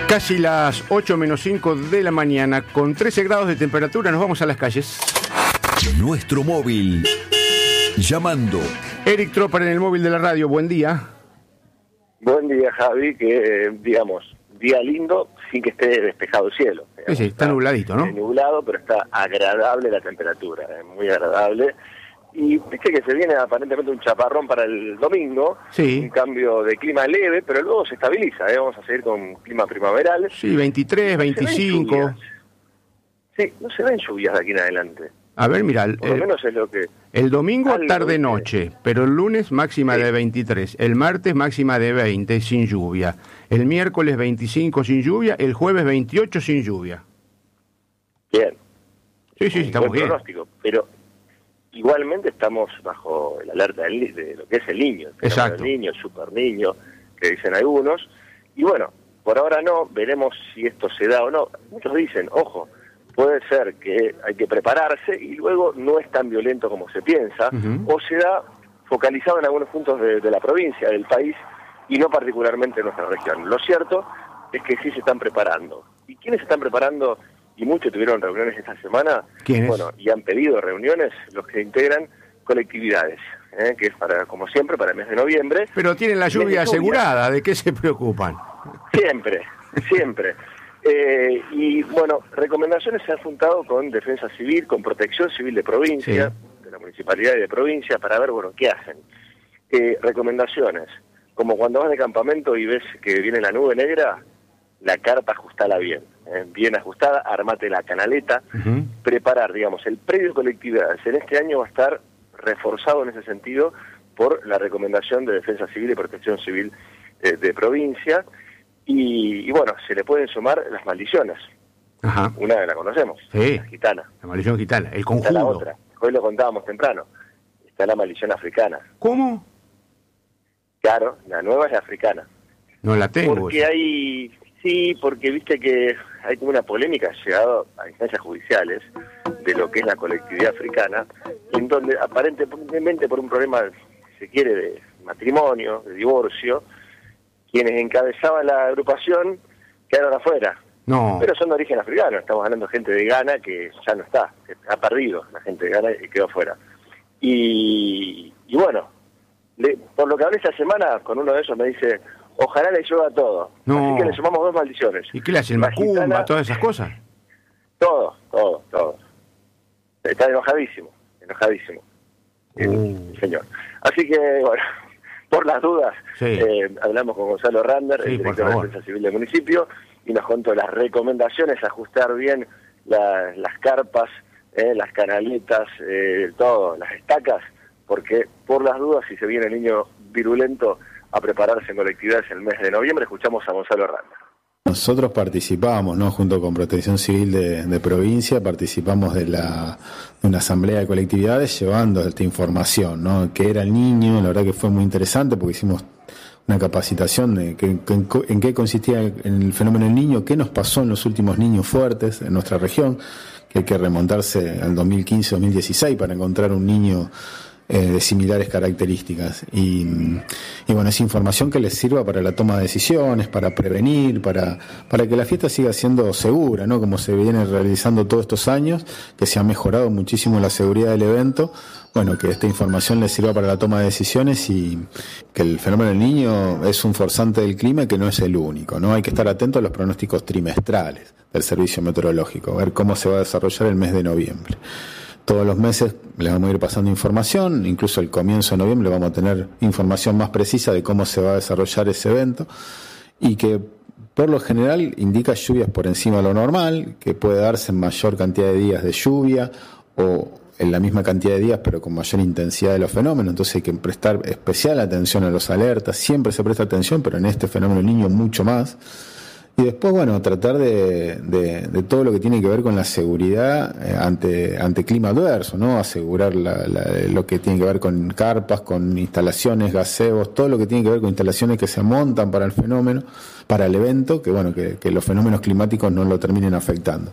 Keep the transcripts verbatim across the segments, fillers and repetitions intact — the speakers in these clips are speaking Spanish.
Casi las ocho menos cinco de la mañana, con trece grados de temperatura, nos vamos a las calles. Nuestro móvil. Llamando. Eric Tropper en el móvil de la radio, buen día. Buen día, Javi, que digamos, día lindo sin que esté despejado el cielo. Digamos, sí, sí, está, está nubladito, ¿no? Nublado, pero está agradable la temperatura, es muy agradable. Y viste que se viene aparentemente un chaparrón para el domingo, sí. Un cambio de clima leve, pero luego se estabiliza, ¿eh? Vamos a seguir con clima primaveral. Sí, veintitrés, no veinticinco. Sí, no se ven lluvias de aquí en adelante. A ver, mira, por lo el, menos es lo que... El domingo tarde-noche, pero el lunes máxima sí. de veintitrés, el martes máxima de veinte sin lluvia, el miércoles veinticinco sin lluvia, el jueves veintiocho sin lluvia. Bien. Sí, sí, estamos bien. Pronóstico, pero... Igualmente estamos bajo el alerta del, de lo que es el niño, el Exacto. El niño, el super niño, que dicen algunos. Y bueno, por ahora no, veremos si esto se da o no. Muchos dicen, ojo, puede ser que hay que prepararse y luego no es tan violento como se piensa, uh-huh. o se da focalizado en algunos puntos de, de la provincia, del país, y no particularmente en nuestra región. Lo cierto es que sí se están preparando. ¿Y quiénes se están preparando? Y muchos tuvieron reuniones esta semana, ¿Quiénes? Bueno, y han pedido reuniones los que integran colectividades, ¿eh? que es para, como siempre, para el mes de noviembre. Pero tienen la lluvia asegurada, ¿de qué se preocupan? Siempre, siempre. Eh, y bueno, recomendaciones se han juntado con Defensa Civil, con Protección Civil de Provincia, sí. de la Municipalidad y de Provincia, para ver, bueno, qué hacen. Eh, recomendaciones, como cuando vas de campamento y ves que viene la nube negra, la carpa ajustala bien, eh, bien ajustada, armate la canaleta, uh-huh. preparar, digamos, el predio de colectividades. En este año va a estar reforzado en ese sentido por la recomendación de Defensa Civil y Protección Civil eh, de provincia, y, y bueno, se le pueden sumar las maldiciones. Ajá. Una la conocemos, sí. la gitana. La maldición gitana, el conjuro. Está la otra, hoy lo contábamos temprano, está la maldición africana. ¿Cómo? Claro, la nueva es la africana. No la tengo. Porque hay... Sí, porque viste que hay como una polémica llegado a instancias judiciales de lo que es la colectividad africana, en donde aparentemente por un problema, si se quiere, de matrimonio, de divorcio, quienes encabezaban la agrupación quedaron afuera. No. Pero son de origen africano, estamos hablando de gente de Ghana que ya no está, que ha perdido la gente de Ghana y quedó afuera. Y, y bueno, le, por lo que hablé esta semana con uno de esos me dice... Ojalá le llueva todo. No. Así que le sumamos dos maldiciones. ¿Y qué le hace? ¿El macumba, gitana, todas esas cosas? Todo, todo, todo. Está enojadísimo, enojadísimo. Uh. El, el señor. Así que, bueno, por las dudas, sí. eh, hablamos con Gonzalo Rander, sí, el director de Defensa Civil del municipio, y nos contó las recomendaciones, ajustar bien la, las carpas, eh, las canaletas, eh, todo, las estacas, porque por las dudas, si se viene el niño virulento, a prepararse en colectividades el mes de noviembre. Escuchamos a Gonzalo Hernández. Nosotros participamos, ¿no? Junto con Protección Civil de, de provincia, participamos de, la, de una asamblea de colectividades llevando esta información, ¿no? Que era el niño, la verdad que fue muy interesante porque hicimos una capacitación de que, que, en qué consistía el fenómeno del niño, qué nos pasó en los últimos niños fuertes en nuestra región, que hay que remontarse al dos mil quince dos mil dieciséis para encontrar un niño Eh, de similares características y, y bueno, es información que les sirva para la toma de decisiones, para prevenir, para, para que la fiesta siga siendo segura, ¿no? Como se viene realizando todos estos años, que se ha mejorado muchísimo la seguridad del evento. Bueno, que esta información les sirva para la toma de decisiones y que el fenómeno del niño es un forzante del clima y que no es el único, ¿no? Hay que estar atento a los pronósticos trimestrales del servicio meteorológico, a ver cómo se va a desarrollar el mes de noviembre. Todos los meses les vamos a ir pasando información, incluso el comienzo de noviembre vamos a tener información más precisa de cómo se va a desarrollar ese evento y que por lo general indica lluvias por encima de lo normal, que puede darse en mayor cantidad de días de lluvia o en la misma cantidad de días pero con mayor intensidad de los fenómenos, entonces hay que prestar especial atención a los alertas, siempre se presta atención, pero en este fenómeno del niño mucho más. Y después, bueno, tratar de, de, de todo lo que tiene que ver con la seguridad eh, ante ante clima adverso, ¿no? Asegurar la, la, lo que tiene que ver con carpas, con instalaciones, gazebos, todo lo que tiene que ver con instalaciones que se montan para el fenómeno, para el evento, que bueno, que, que los fenómenos climáticos no lo terminen afectando.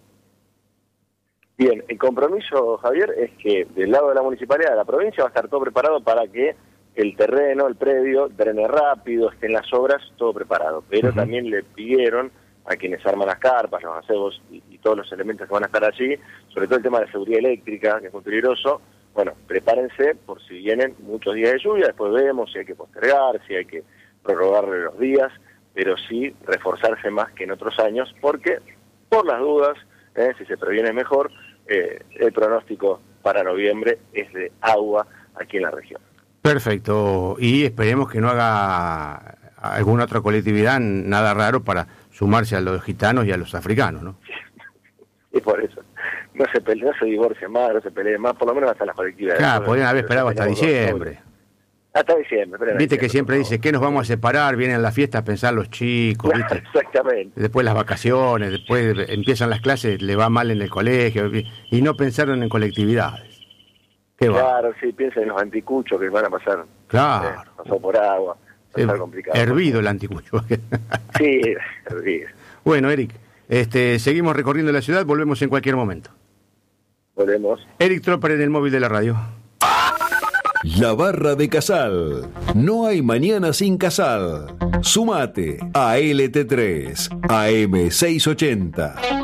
Bien, el compromiso, Javier, es que del lado de la municipalidad de la provincia va a estar todo preparado para que el terreno, el predio, drene rápido, estén las obras, todo preparado. Pero uh-huh. también le pidieron a quienes arman las carpas, los gazebos y, y todos los elementos que van a estar allí, sobre todo el tema de la seguridad eléctrica, que es muy peligroso. Bueno, prepárense por si vienen muchos días de lluvia, después vemos si hay que postergar, si hay que prorrogarle los días, pero sí reforzarse más que en otros años, porque por las dudas, eh, si se previene mejor, eh, el pronóstico para noviembre es de agua aquí en la región. Perfecto, y esperemos que no haga alguna otra colectividad nada raro para sumarse a los gitanos y a los africanos, ¿no? Y por eso, no se pelee, no se divorcie más, no se pelee más, por lo menos hasta las colectividades. Claro, podrían haber esperado hasta diciembre. Hasta diciembre. Viste diciembre, que siempre dice que nos vamos a separar, vienen las fiestas a pensar los chicos, ¿viste? Exactamente. Después las vacaciones, después empiezan las clases, le va mal en el colegio, y no pensaron en colectividades. Qué claro, va. sí, piensen en los anticuchos que van a pasar. Claro. Eh, pasó por agua, va a estar complicado. Hervido el anticucho. Sí, hervido. Bueno, Eric, este, seguimos recorriendo la ciudad, volvemos en cualquier momento. Volvemos. Eric Tropper en el móvil de la radio. La Barra de Casal. No hay mañana sin Casal. Sumate a L T tres, A M seiscientos ochenta.